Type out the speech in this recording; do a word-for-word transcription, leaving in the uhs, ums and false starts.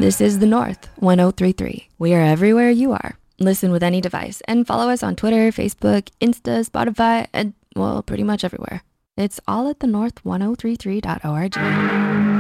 This is The North one oh three point three. We are everywhere you are. Listen with any device and follow us on Twitter, Facebook, Insta, Spotify, and well, pretty much everywhere. It's all at the north ten thirty-three dot org.